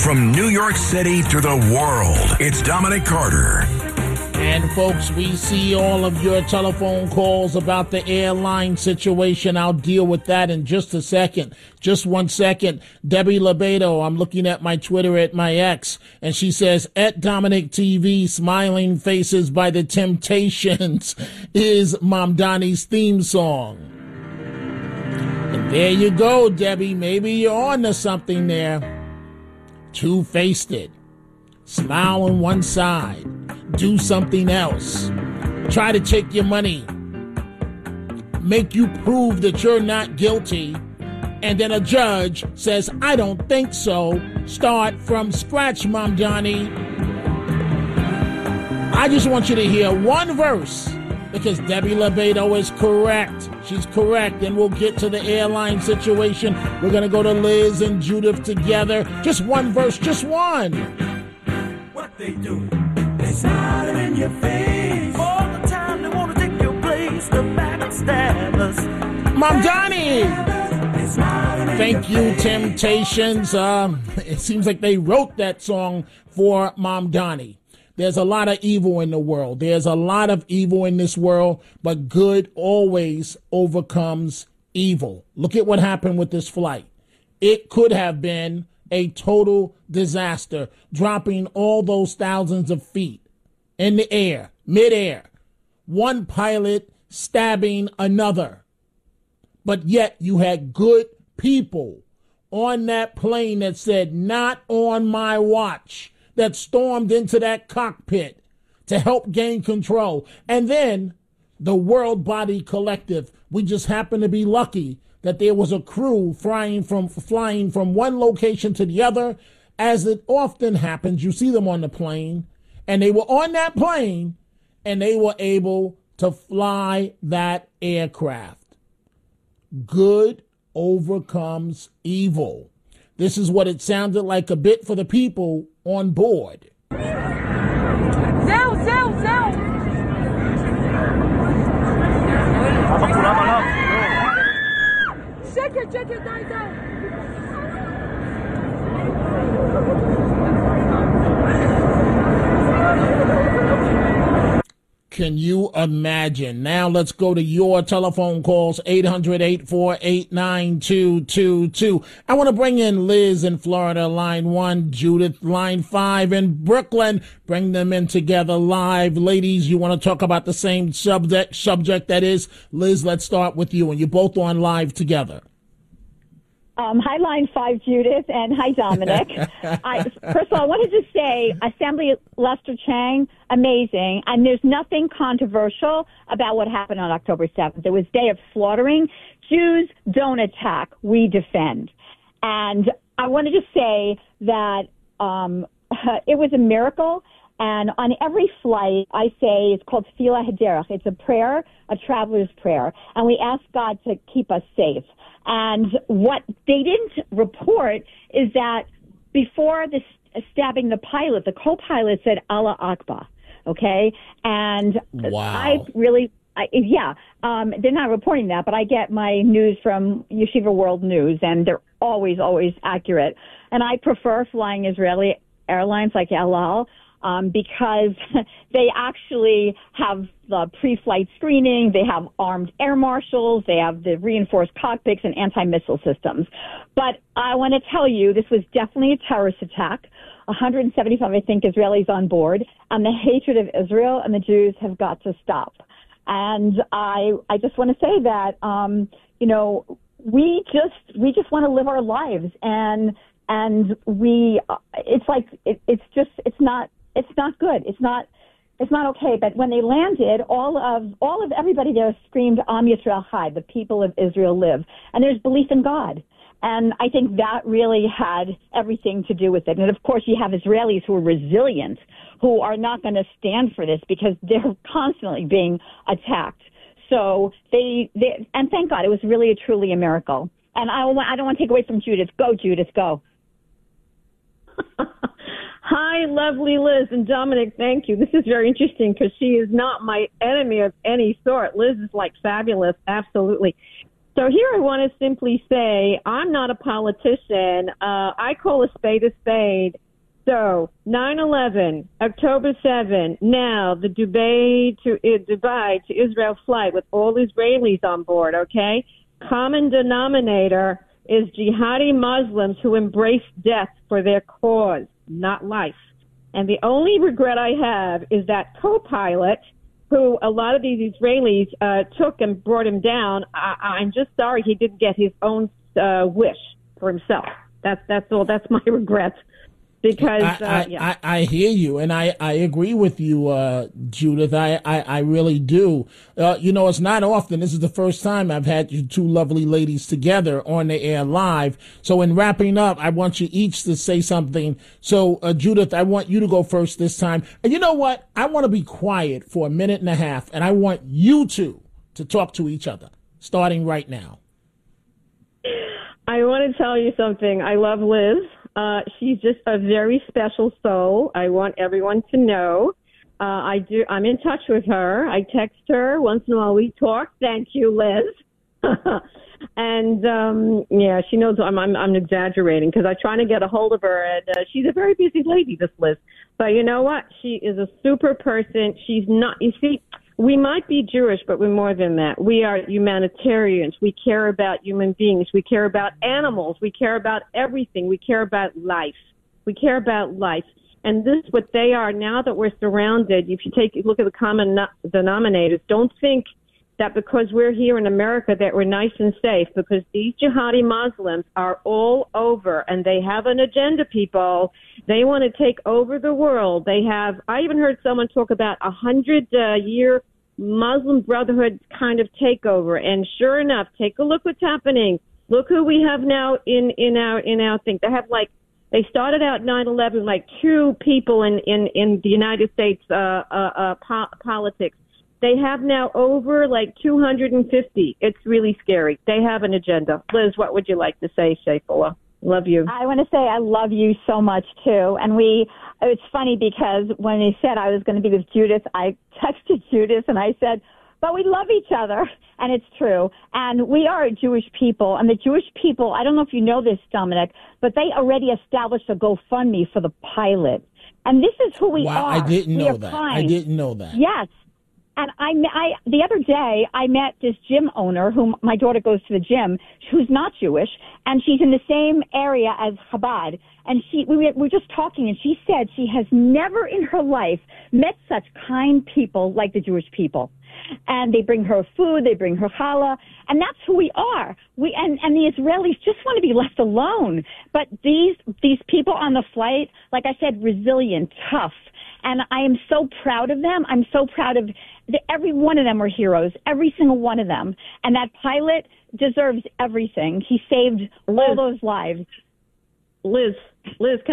From New York City to the world, it's Dominic Carter. And folks, we see all of your telephone calls about the airline situation. I'll deal with that in just a second. Just 1 second. Debbie Lebedo, I'm looking at my Twitter at my ex, and she says, at Dominic TV, Smiling Faces by the Temptations is Mamdani's theme song. And there you go, Debbie. Maybe you're on to something there. Two-faced it. Smile on one side. Do something else. Try to take your money. Make you prove that you're not guilty. And then a judge says, I don't think so. Start from scratch, Mamdani. I just want you to hear one verse, because Debbie Lebedo is correct. She's correct, and we'll get to the airline situation. We're going to go to Liz and Judith together. Just one verse, just one. What they do, they smile in your face. All the time they want to take your place, the backstabbers. Mamdani! Thank you, Temptations. It seems like they wrote that song for Mamdani. There's a lot of evil in the world. There's a lot of evil in this world, but good always overcomes evil. Look at what happened with this flight. It could have been a total disaster, dropping all those thousands of feet in the air, midair. One pilot stabbing another. But yet you had good people on that plane that said, not on my watch, that stormed into that cockpit to help gain control. And then the World Body Collective, we just happened to be lucky that there was a crew flying from one location to the other. As it often happens, you see them on the plane, and they were on that plane, and they were able to fly that aircraft. Good overcomes evil. This is what it sounded like a bit for the people on board. Check it, die. Can you imagine? Now let's go to your telephone calls, 800-848-9222. I want to bring in Liz in Florida, line 1, Judith, line 5 in Brooklyn. Bring them in together live. Ladies, you want to talk about the same subject that is? Liz, let's start with you, and you're both on live together. Hi, line 5, Judith, and hi, Dominic. First of all, I wanted to say Assembly Lester Chang, amazing. And there's nothing controversial about what happened on October 7th. It was day of slaughtering. Jews don't attack. We defend. And I wanted to say that it was a miracle. And on every flight, I say it's called Tefillah Haderech. It's a prayer, a traveler's prayer. And we ask God to keep us safe. And what they didn't report is that before the stabbing the pilot, the co-pilot said Allah Akbar, okay? And wow. they're not reporting that, but I get my news from Yeshiva World News, and they're always, always accurate. And I prefer flying Israeli airlines like El Al, because they actually have the pre-flight screening, they have armed air marshals, they have the reinforced cockpits and anti-missile systems. But I want to tell you, this was definitely a terrorist attack. 175, I think, Israelis on board, and the hatred of Israel and the Jews have got to stop. And I just want to say that, we just want to live our lives, and it's not good. It's not okay. But when they landed, all of everybody there screamed, Am Yisrael Chai, the people of Israel live. And there's belief in God. And I think that really had everything to do with it. And of course, you have Israelis who are resilient, who are not going to stand for this because they're constantly being attacked. So and thank God, it was really truly a miracle. And I don't want to take away from Judith. Go, Judith, go. Hi, lovely Liz and Dominic. Thank you. This is very interesting because she is not my enemy of any sort. Liz is like fabulous. Absolutely. So here I want to simply say I'm not a politician. I call a spade a spade. So 9/11, October 7, now the Dubai to Israel flight with all Israelis on board, okay? Common denominator is jihadi Muslims who embrace death for their cause, not life. And the only regret I have is that co-pilot who a lot of these Israelis took and brought him down. I'm just sorry he didn't get his own wish for himself. That's all. That's my regret. Because I hear you, and I agree with you, Judith. I really do. It's not often. This is the first time I've had you two lovely ladies together on the air live. So in wrapping up, I want you each to say something. So, Judith, I want you to go first this time. And you know what? I want to be quiet for a minute and a half, and I want you two to talk to each other, starting right now. I want to tell you something. I love Liz. She's just a very special soul. I want everyone to know. I'm in touch with her. I text her once in a while. We talk. Thank you, Liz. And she knows I'm exaggerating because I'm trying to get a hold of her, and she's a very busy lady, this Liz. But you know what? She is a super person. She's not. You see, we might be Jewish, but we're more than that. We are humanitarians. We care about human beings. We care about animals. We care about everything. We care about life. We care about life. And this is what they are now that we're surrounded. If you take a look at the common denominators, don't think that because we're here in America that we're nice and safe, because these jihadi Muslims are all over and they have an agenda, people. They want to take over the world. I even heard someone talk about 100-year Muslim Brotherhood kind of takeover. And sure enough, take a look what's happening. Look who we have now in our thing. They started out 9/11 like two people in the United States politics. They have now over like 250. It's really scary. They have an agenda. Liz, what would you like to say, Shayfullah? Love you. I want to say I love you so much, too. And it's funny because when they said I was going to be with Judith, I texted Judith and I said, but we love each other. And it's true. And we are a Jewish people. And the Jewish people, I don't know if you know this, Dominic, but they already established a GoFundMe for the pilot. And this is who we are. I didn't know that. I didn't know that. Yes. And I the other day, I met this gym owner whom my daughter goes to the gym, who's not Jewish, and she's in the same area as Chabad. And we were just talking, and she said she has never in her life met such kind people like the Jewish people. And they bring her food, they bring her challah, and that's who we are. And the Israelis just want to be left alone. But these people on the flight, like I said, resilient, tough. And I am so proud of them. I'm so proud of every one of them are heroes, every single one of them. And that pilot deserves everything. He saved all those lives. Liz,